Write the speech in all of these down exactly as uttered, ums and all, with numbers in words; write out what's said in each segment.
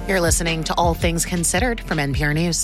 You're listening to All Things Considered from N P R News.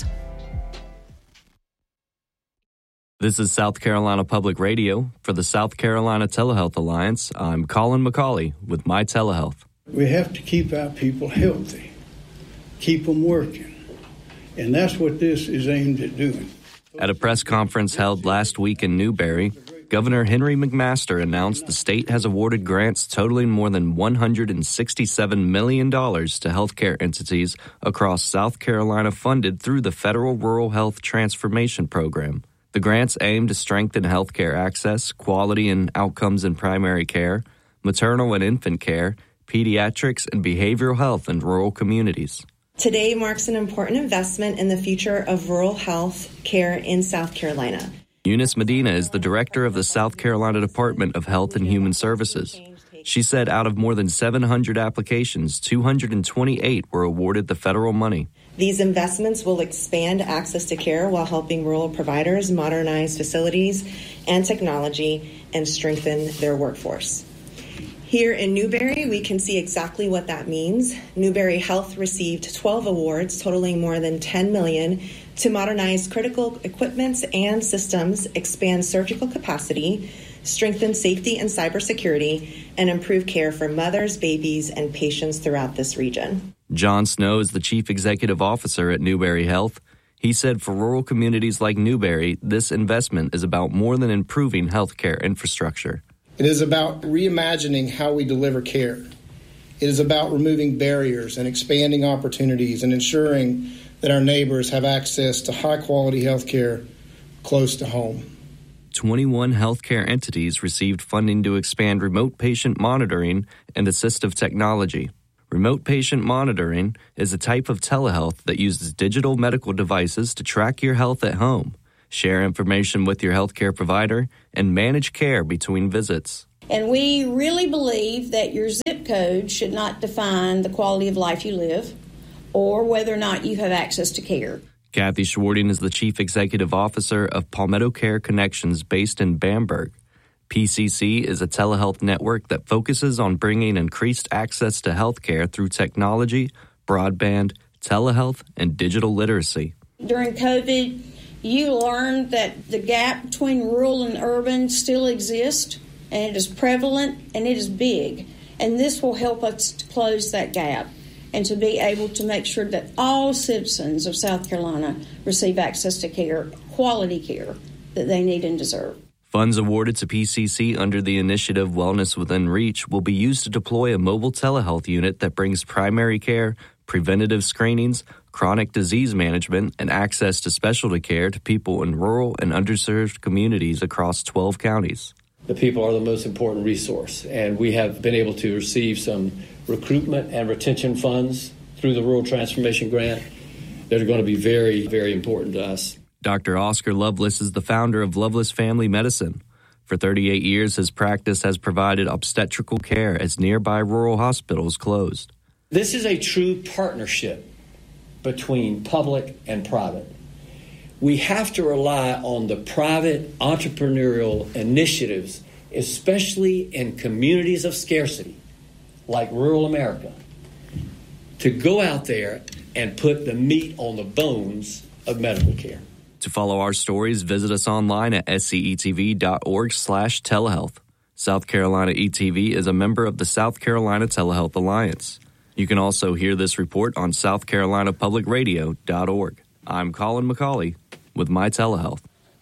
This is South Carolina Public Radio. For the South Carolina Telehealth Alliance, I'm Colin McCauley with My Telehealth. We have to keep our people healthy, keep them working, and that's what this is aimed at doing. At a press conference held last week in Newberry, Governor Henry McMaster announced the state has awarded grants totaling more than one hundred sixty-seven million dollars to healthcare entities across South Carolina funded through the Federal Rural Health Transformation Program. The grants aim to strengthen healthcare access, quality and outcomes in primary care, maternal and infant care, pediatrics, and behavioral health in rural communities. Today marks an important investment in the future of rural health care in South Carolina. Eunice Medina is the director of the South Carolina Department of Health and Human Services. She said out of more than seven hundred applications, two hundred twenty-eight were awarded the federal money. These investments will expand access to care while helping rural providers modernize facilities and technology and strengthen their workforce. Here in Newberry, we can see exactly what that means. Newberry Health received twelve awards totaling more than ten million dollars to modernize critical equipment and systems, expand surgical capacity, strengthen safety and cybersecurity, and improve care for mothers, babies, and patients throughout this region. John Snow is the chief executive officer at Newberry Health. He said for rural communities like Newberry, this investment is about more than improving healthcare infrastructure. It is about reimagining how we deliver care. It is about removing barriers and expanding opportunities and ensuring that our neighbors have access to high-quality health care close to home. twenty-one healthcare entities received funding to expand remote patient monitoring and assistive technology. Remote patient monitoring is a type of telehealth that uses digital medical devices to track your health at home, share information with your healthcare provider, and manage care between visits. And we really believe that your zip code should not define the quality of life you live or whether or not you have access to care. Kathy Schwarting is the chief executive officer of Palmetto Care Connections based in Bamberg. P C C is a telehealth network that focuses on bringing increased access to healthcare through technology, broadband, telehealth, and digital literacy. During COVID, you learned that the gap between rural and urban still exists, and it is prevalent, and it is big. And this will help us to close that gap and to be able to make sure that all citizens of South Carolina receive access to care, quality care that they need and deserve. Funds awarded to P C C under the initiative Wellness Within Reach will be used to deploy a mobile telehealth unit that brings primary care, preventative screenings, chronic disease management, and access to specialty care to people in rural and underserved communities across twelve counties. The people are the most important resource, and we have been able to receive some recruitment and retention funds through the Rural Transformation Grant that are going to be very, very important to us. Doctor Oscar Lovelace is the founder of Lovelace Family Medicine. For thirty-eight years, his practice has provided obstetrical care as nearby rural hospitals closed. This is a true partnership between public and private. We have to rely on the private entrepreneurial initiatives, especially in communities of scarcity, like rural America, to go out there and put the meat on the bones of medical care. To follow our stories, visit us online at scetv.org slash telehealth. South Carolina E T V is a member of the South Carolina Telehealth Alliance. You can also hear this report on south carolina public radio dot org. I'm Colin McCauley with My Telehealth.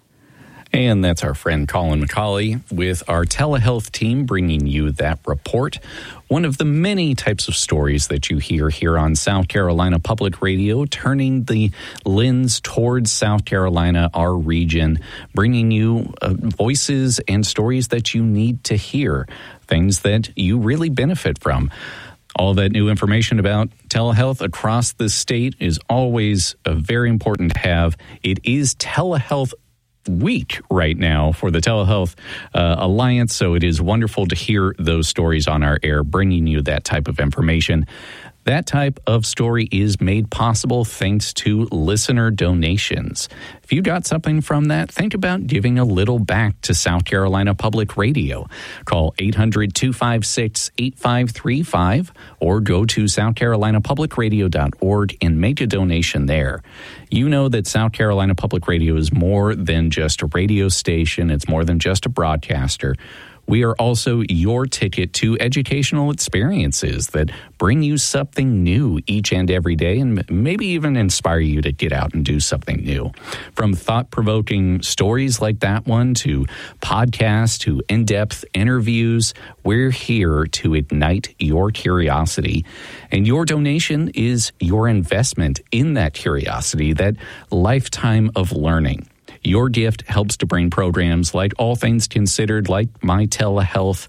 And that's our friend Colin McCauley with our telehealth team bringing you that report. One of the many types of stories that you hear here on South Carolina Public Radio, turning the lens towards South Carolina, our region, bringing you uh, voices and stories that you need to hear, things that you really benefit from. All that new information about telehealth across the state is always uh, very important to have. It is Telehealth Week right now for the Telehealth uh, Alliance, so it is wonderful to hear those stories on our air, bringing you that type of information. That type of story is made possible thanks to listener donations. If you got something from that, think about giving a little back to South Carolina Public Radio. Call eight hundred, two five six, eight five three five or go to south carolina public radio dot org and make a donation there. You know that South Carolina Public Radio is more than just a radio station. It's more than just a broadcaster. We are also your ticket to educational experiences that bring you something new each and every day and maybe even inspire you to get out and do something new. From thought-provoking stories like that one to podcasts to in-depth interviews, we're here to ignite your curiosity. And your donation is your investment in that curiosity, that lifetime of learning. Your gift helps to bring programs like All Things Considered, like My Telehealth,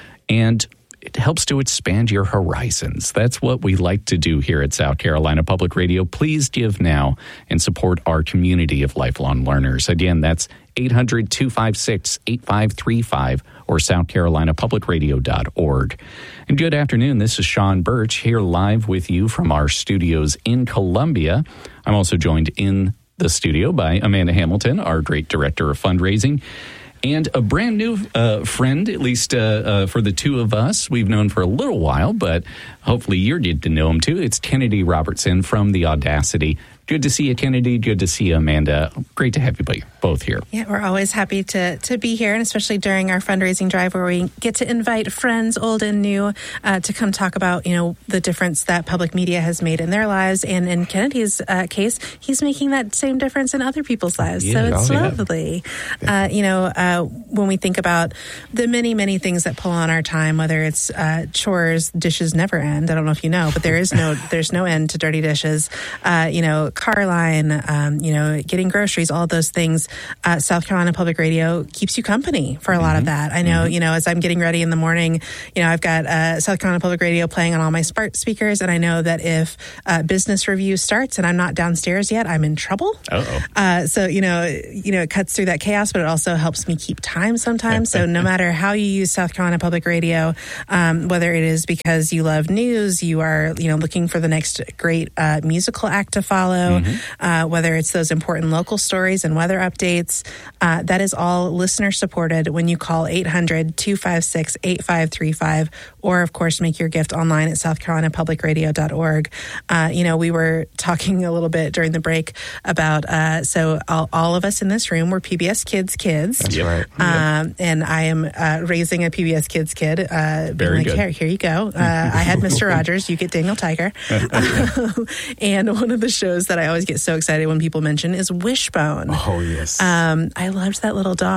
and it helps to expand your horizons. That's what we like to do here at South Carolina Public Radio. Please give now and support our community of lifelong learners. Again, that's eight hundred, two five six, eight five three five or south carolina public radio dot org. And good afternoon. This is Sean Birch here live with you from our studios in Columbia. I'm also joined in the studio by Amanda Hamilton, our great director of fundraising, and a brand new uh, friend, at least uh, uh, for the two of us. We've known for a little while, but hopefully you're getting to know him too. It's Kennedy Robertson from The Audacity. Good to see you, Kennedy. Good to see you, Amanda. Great to have you both here. Yeah, we're always happy to to be here, and especially during our fundraising drive where we get to invite friends, old and new, uh, to come talk about, you know, the difference that public media has made in their lives. And in Kennedy's uh, case, he's making that same difference in other people's lives. Yeah, so it's oh, lovely. Yeah. Uh, you know, uh, when we think about the many, many things that pull on our time, whether it's uh, chores, dishes never end. I don't know if you know, but there is no there's no end to dirty dishes. Uh, you know, car line, um, you know, getting groceries, all those things. Uh, South Carolina Public Radio keeps you company for a mm-hmm. lot of that. I know, mm-hmm. you know, as I'm getting ready in the morning, you know, I've got uh, South Carolina Public Radio playing on all my smart speakers, and I know that if uh, business review starts and I'm not downstairs yet, I'm in trouble. Uh-oh. Uh, so, you know, you know, it cuts through that chaos, but it also helps me keep time sometimes. So no matter how you use South Carolina Public Radio, um, whether it is because you love news, you are, you know, looking for the next great uh, musical act to follow, mm-hmm. Uh, whether it's those important local stories and weather updates, uh, that is all listener supported when you call eight hundred, two five six, eight five three five, or of course make your gift online at south carolina public radio dot org. Uh, you know, we were talking a little bit during the break about, uh, so all, all of us in this room were P B S Kids kids. That's right. Um, and I am uh, raising a P B S Kids kid. Uh, Very like, good. Here, here you go. Uh, I had Mister Rogers. You get Daniel Tiger. And one of the shows that I always get so excited when people mention is Wishbone. Oh, yes. Um, I loved that little dog.